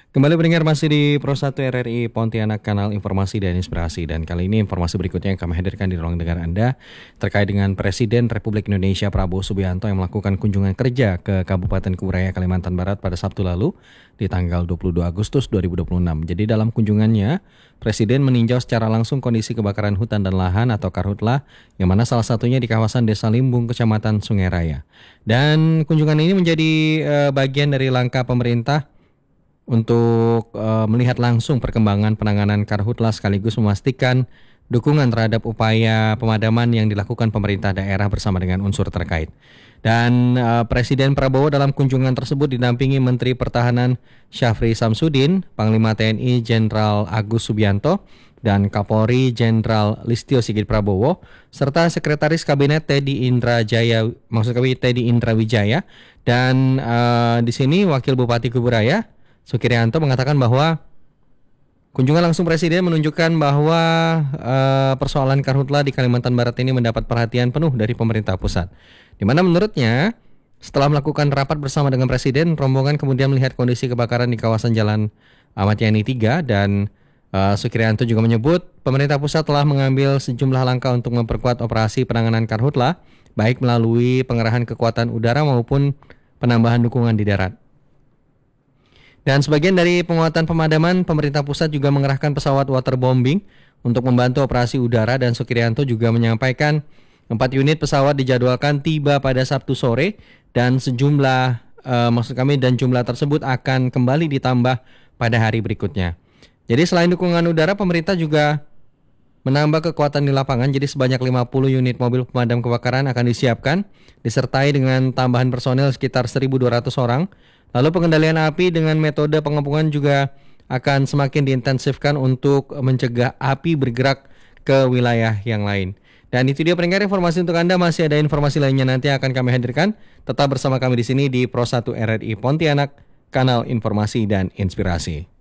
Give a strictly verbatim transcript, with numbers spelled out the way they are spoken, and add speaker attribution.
Speaker 1: Kembali pendengar masih di Pro satu R R I Pontianak, kanal informasi dan inspirasi. Dan kali ini informasi berikutnya yang kami hadirkan di ruang dengar Anda terkait dengan Presiden Republik Indonesia Prabowo Subianto yang melakukan kunjungan kerja ke Kabupaten Kuburaya, Kalimantan Barat pada Sabtu lalu di tanggal dua puluh dua Agustus dua ribu dua puluh enam. Jadi dalam kunjungannya, Presiden meninjau secara langsung kondisi kebakaran hutan dan lahan atau Karhutla, yang mana salah satunya di kawasan Desa Limbung, Kecamatan Sungai Raya. Dan kunjungan ini menjadi uh, bagian dari langkah pemerintah untuk uh, melihat langsung perkembangan penanganan karhutla sekaligus memastikan dukungan terhadap upaya pemadaman yang dilakukan pemerintah daerah bersama dengan unsur terkait. Dan uh, Presiden Prabowo dalam kunjungan tersebut didampingi Menteri Pertahanan Syafri Samsudin, Panglima T N I Jenderal Agus Subianto, dan Kapolri Jenderal Listio Sigit Prabowo, serta Sekretaris Kabinet Teddy Indra Jaya, maksud kami Teddy Indra Wijaya. Dan uh, di sini Wakil Bupati Kuburaya Sukirianto mengatakan bahwa kunjungan langsung Presiden menunjukkan bahwa uh, persoalan karhutla di Kalimantan Barat ini mendapat perhatian penuh dari pemerintah pusat. Di mana menurutnya setelah melakukan rapat bersama dengan Presiden, rombongan kemudian melihat kondisi kebakaran di kawasan Jalan Ahmad Yani tiga dan uh, Sukirianto juga menyebut pemerintah pusat telah mengambil sejumlah langkah untuk memperkuat operasi penanganan karhutla, baik melalui pengerahan kekuatan udara maupun penambahan dukungan di darat. Dan sebagian dari penguatan pemadaman, pemerintah pusat juga mengerahkan pesawat waterbombing untuk membantu operasi udara, dan Sukirianto juga menyampaikan empat unit pesawat dijadwalkan tiba pada Sabtu sore dan sejumlah uh, maksud kami dan jumlah tersebut akan kembali ditambah pada hari berikutnya. Jadi selain dukungan udara, pemerintah juga menambah kekuatan di lapangan. Jadi sebanyak lima puluh unit mobil pemadam kebakaran akan disiapkan, disertai dengan tambahan personel sekitar seribu dua ratus orang. Lalu pengendalian api dengan metode pengepungan juga akan semakin diintensifkan untuk mencegah api bergerak ke wilayah yang lain. Dan itu dia pendengar informasi untuk Anda. Masih ada informasi lainnya nanti akan kami hadirkan. Tetap bersama kami di sini di Pro satu R R I Pontianak, kanal informasi dan inspirasi.